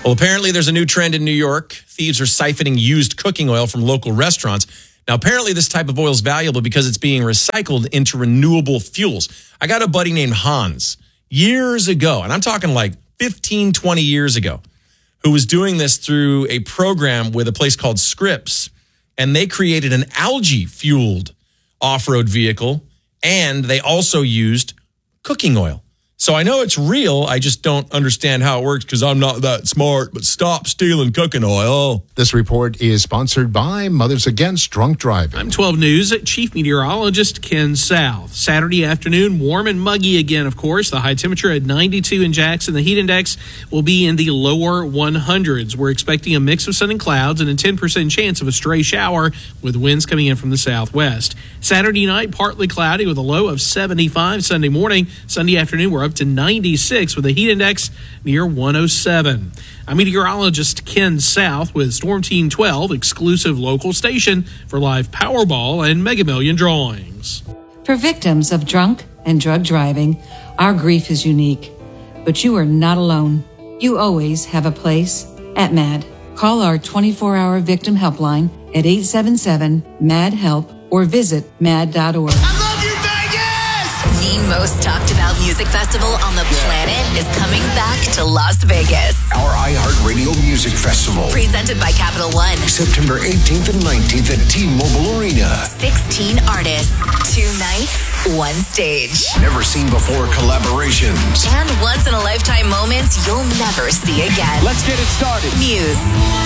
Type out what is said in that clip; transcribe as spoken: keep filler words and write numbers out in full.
Well, apparently there's a new trend in New York. Thieves are siphoning used cooking oil from local restaurants. Now, apparently this type of oil is valuable because it's being recycled into renewable fuels. I got a buddy named Hans years ago, and I'm talking like fifteen, twenty years ago, who was doing this through a program with a place called Scripps, and they created an algae-fueled off-road vehicle, and they also used cooking oil. So I know it's real. I just don't understand how it works because I'm not that smart. But stop stealing cooking oil. This report is sponsored by Mothers Against Drunk Driving. I'm twelve News Chief Meteorologist Ken South. Saturday afternoon, warm and muggy again, of course. The high temperature at ninety-two in Jackson. The heat index will be in the lower one hundreds. We're expecting a mix of sun and clouds and a ten percent chance of a stray shower with winds coming in from the southwest. Saturday night, partly cloudy with a low of seventy-five. Sunday morning, Sunday afternoon, we're up to ninety-six with a heat index near one oh seven. I'm meteorologist Ken South with Storm Team twelve, exclusive local station for live Powerball and Mega Million drawings. For victims of drunk and drug driving, our grief is unique. But you are not alone. You always have a place at MAD. Call our twenty-four hour victim helpline at eight seven seven, M A D, HELP or visit mad dot org. The most talked about music festival on the planet is coming back to Las Vegas. Our iHeartRadio Music Festival. Presented by Capital One. September eighteenth and nineteenth at T-Mobile Arena. sixteen artists, two nights, one stage. Never seen before collaborations. And once in a lifetime moments you'll never see again. Let's get it started. Muse.